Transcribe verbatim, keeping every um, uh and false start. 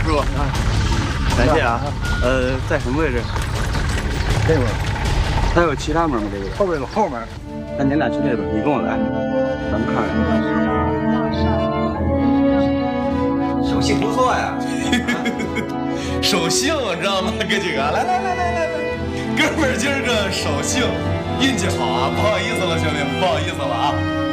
师傅，感谢啊。呃，在什么位置？ 这边。 还有其他门吗？这个后边有后门。 那您俩去那边，你跟我来，咱们看看。 手性不错呀， 手性知道吗？哥几个，来来来来来来，哥们儿今儿个手性运气好啊！不好意思了，兄弟们，不好意思了啊。